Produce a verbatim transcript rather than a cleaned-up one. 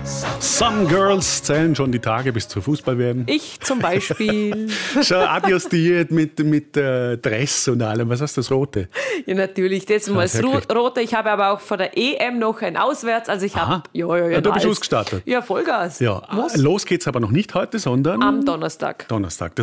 Some Girls zählen schon die Tage bis zur Fußball-W M. Ich zum Beispiel. Schon adjustiert mit, mit äh, Dress und allem. Was hast du, das Rote? Ja, natürlich. Das mal das wirklich. Rote. Ich habe aber auch vor der E M noch ein Auswärts. Also ich habe. Ja, ja, ja. Ja, du bist alles. ausgestattet. Ja, Vollgas. Ja, Muss. los geht's aber noch nicht heute, sondern Am Donnerstag. Donnerstag.